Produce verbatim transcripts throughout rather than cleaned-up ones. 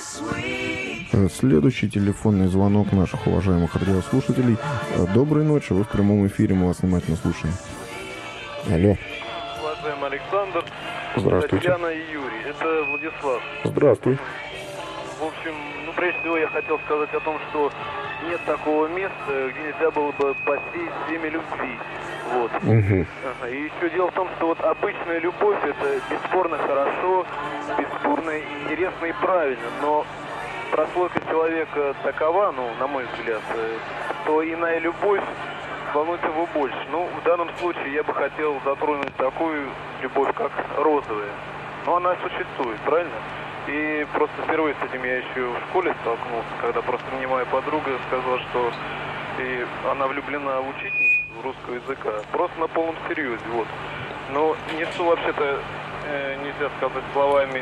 Следующий телефонный звонок наших уважаемых радиослушателей. Доброй ночи, вы в прямом эфире, мы вас внимательно слушаем. Алло. Уважаемый Александр, здравствуйте. Татьяна и Юрий, это Владислав. Здравствуй. В общем, ну прежде всего я хотел сказать о том, что нет такого места, где нельзя было бы посеять семя любви. Вот. Угу. Ага. И еще дело в том, что вот обычная любовь это бесспорно хорошо, бесспорно интересно и правильно, но прослойка человека такова, ну, на мой взгляд, что иная любовь волнует его больше. Ну, в данном случае я бы хотел затронуть такую любовь, как розовая. Но она существует, правильно? И просто впервые с этим я еще в школе столкнулся, когда просто мне моя подруга сказала, что и она влюблена в учительницу русского языка. Просто на полном серьезе, вот. Но несу вообще-то, э, нельзя сказать словами,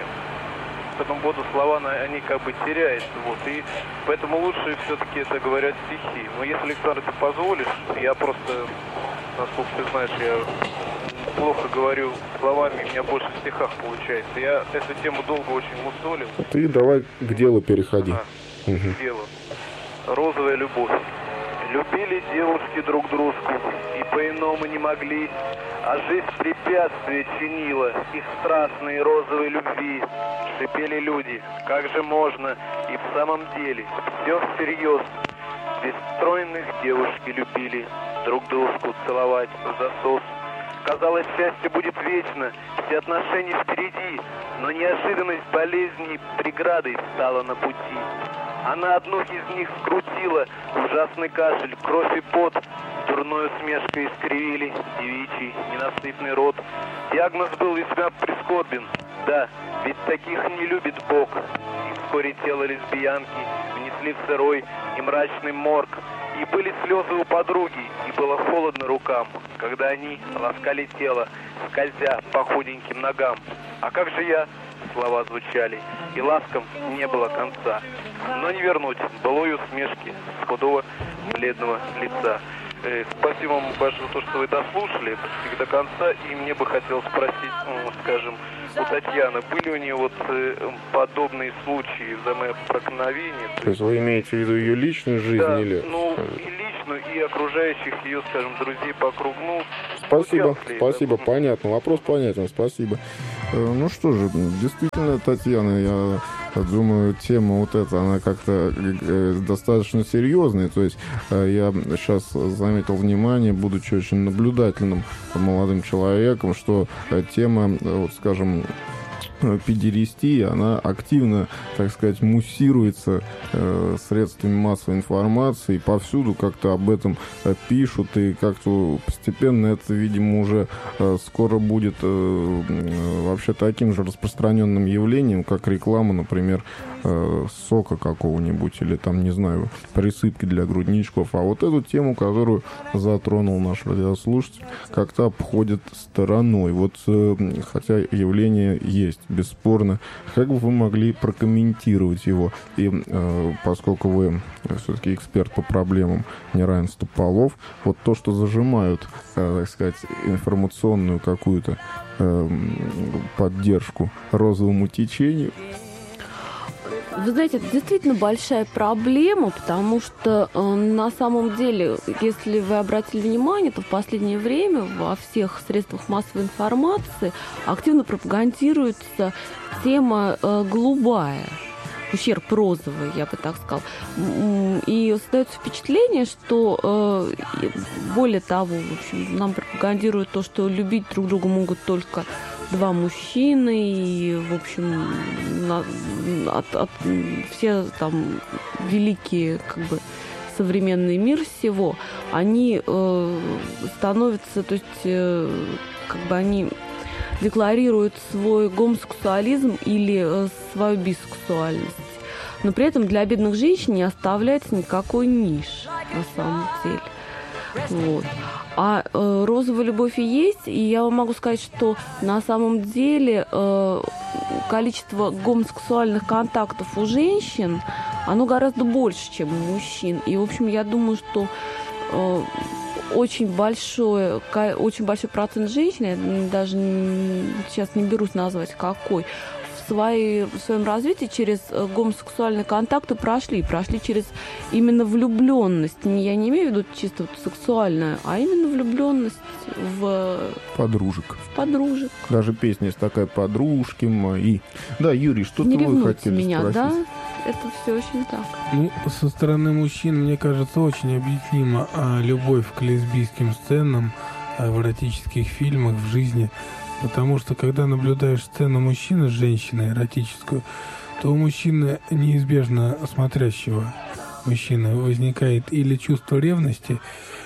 по этому поводу слова, они как бы теряются, вот, и поэтому лучше все-таки это говорят стихи. Но если, Александр, ты позволишь, я просто, насколько ты знаешь, я плохо говорю словами, у меня больше в стихах получается. Я эту тему долго очень мусолил. Ты давай к делу переходи. Ага, угу. к делу. Розовая любовь. Любили девушки друг дружку и по-иному не могли, а жизнь препятствия чинила их страстной розовой любви. Шипели люди, как же можно, и в самом деле все всерьез. Бесстройных девушки любили друг дружку целовать в засос. Казалось, счастье будет вечно, все отношения впереди, но неожиданность болезней преградой стала на пути. Она одну из них скрутила, ужасный кашель, кровь и пот, дурной усмешкой искривили девичий ненасытный рот. Диагноз был весьма прискорбен, да, ведь таких не любит Бог. И вскоре тело лесбиянки внесли в сырой и мрачный морг. И были слезы у подруги, и было холодно рукам, когда они ласкали тело, скользя по худеньким ногам. А как же я? Слова звучали, и ласкам не было конца. Но не вернуть былой усмешки с худого бледного лица. Э, спасибо вам большое за то, что вы дослушали это до конца. И мне бы хотелось спросить, ну, скажем, у Татьяны, были у нее вот э, подобные случаи взаимопроникновения? То есть вы имеете в виду ее личную жизнь? Да, или... ну и личную, и окружающих ее, скажем, друзей по кругу. Ну, спасибо, ли, спасибо, да? понятно, вопрос понятен, спасибо. Ну что же, действительно, Татьяна, я думаю, тема вот эта, она как-то достаточно серьезная. То есть я сейчас заметил внимание, будучи очень наблюдательным молодым человеком, что тема, вот скажем, педерастии, она активно, так сказать, муссируется э, средствами массовой информации, повсюду как-то об этом э, пишут, и как-то постепенно это, видимо, уже э, скоро будет э, э, вообще таким же распространенным явлением, как реклама, например, э, сока какого-нибудь, или там, не знаю, присыпки для грудничков. А вот эту тему, которую затронул наш радиослушатель, как-то обходит стороной. Вот, э, хотя явление есть, бесспорно. Как бы вы могли прокомментировать его? И э, поскольку вы все-таки эксперт по проблемам неравенства полов, вот то, что зажимают, э, так сказать, информационную какую-то э, поддержку розовому течению. Вы знаете, это действительно большая проблема, потому что э, на самом деле, если вы обратили внимание, то в последнее время во всех средствах массовой информации активно пропагандируется тема э, голубая, ущерб розовый, я бы так сказала. И создается впечатление, что э, более того, в общем, нам пропагандируют то, что любить друг друга могут только два мужчины, и, в общем, на, от, от, все там великие, как бы, современный мир всего, они э, становятся, то есть, э, как бы они декларируют свой гомосексуализм или э, свою бисексуальность. Но при этом для бедных женщин не оставляется никакой ниши, на самом деле. Вот. А э, розовая любовь и есть, и я вам могу сказать, что на самом деле э, количество гомосексуальных контактов у женщин, оно гораздо больше, чем у мужчин. И, в общем, я думаю, что э, очень большой, очень большой процент женщин, я даже не, сейчас не берусь назвать какой, своей, в своем развитии через гомосексуальные контакты прошли. Прошли через именно влюбленность. Я не имею в виду чисто вот сексуальную, а именно влюбленность в... Подружек. В подружек. Даже песня есть такая «Подружки мои». Да, Юрий, что-то не вы хотели меня, спросить? Да? Это все очень так. Ну, со стороны мужчин, мне кажется, очень объяснима а, любовь к лесбийским сценам а, в эротических фильмах, в жизни. Потому что, когда наблюдаешь сцену мужчины с женщиной эротическую, то у мужчины, неизбежно смотрящего мужчины, возникает или чувство ревности,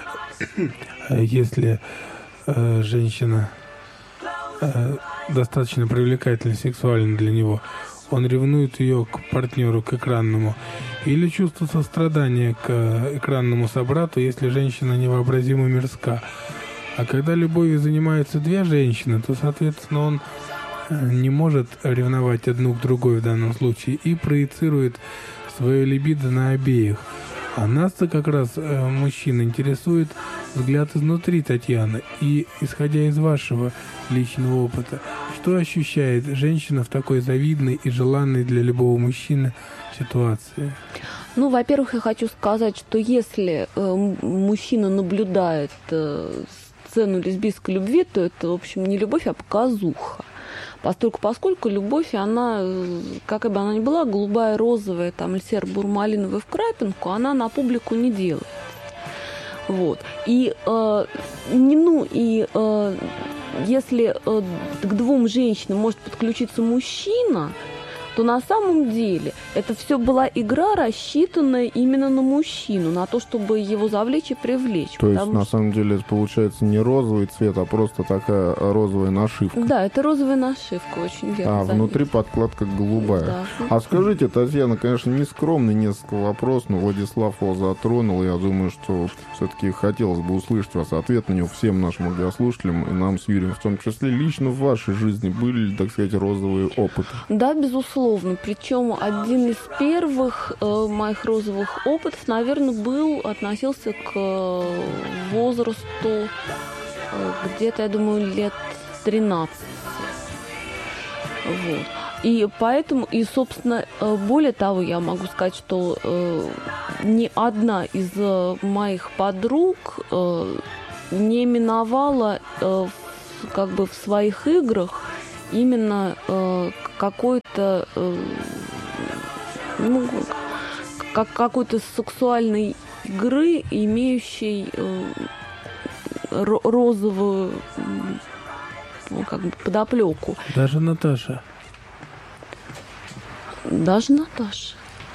если э, женщина э, достаточно привлекательна сексуально для него, он ревнует ее к партнеру, к экранному, или чувство сострадания к экранному собрату, если женщина невообразимо мирска. А когда любовью занимаются две женщины, то, соответственно, он не может ревновать одну к другой в данном случае и проецирует свое либидо на обеих. А нас-то как раз, э, мужчин, интересует взгляд изнутри Татьяны. И, исходя из вашего личного опыта, что ощущает женщина в такой завидной и желанной для любого мужчины ситуации? Ну, во-первых, я хочу сказать, что если э, мужчина наблюдает э, сцену лесбийской любви, то это, в общем, не любовь, а показуха. Поскольку, поскольку любовь, она, как бы она ни была, голубая, розовая, там, или серо-бурмалиновая в крапинку, она на публику не делает. Вот. И, э, не, ну, и э, если э, к двум женщинам может подключиться мужчина, то на самом деле это все была игра, рассчитанная именно на мужчину, на то, чтобы его завлечь и привлечь. То есть, на самом деле, это получается не розовый цвет, а просто такая розовая нашивка. Да, это розовая нашивка, очень верно. А заметил. внутри подкладка голубая. Да. А скажите, Татьяна, конечно, не скромный несколько вопрос, но Владислав его затронул. Я думаю, что все-таки хотелось бы услышать вас ответ на него всем нашим радиослушателям, и нам с Юрием в том числе. Лично в вашей жизни были ли, так сказать, розовые опыты? Да, безусловно. Причем один из первых э, моих розовых опытов, наверное, был, относился к э, возрасту э, где-то, я думаю, лет тринадцать. Вот. И поэтому, и, собственно, э, более того, я могу сказать, что э, ни одна из э, моих подруг э, не миновала э, в, как бы в своих играх именно э, какой-то э, ну, как, какой-то сексуальной игры, имеющей э, ро- розовую ну, как бы подоплеку. Даже Наташа. Даже Наташа.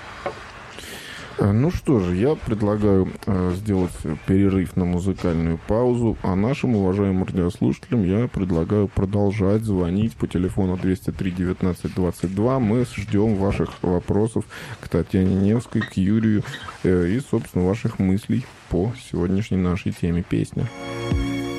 Ну что же, я предлагаю э, сделать перерыв на музыкальную паузу, а нашим уважаемым радиослушателям я предлагаю продолжать звонить по телефону двести три девятнадцать двадцать два. Мы ждем ваших вопросов к Татьяне Невской, к Юрию э, и, собственно, ваших мыслей по сегодняшней нашей теме песни.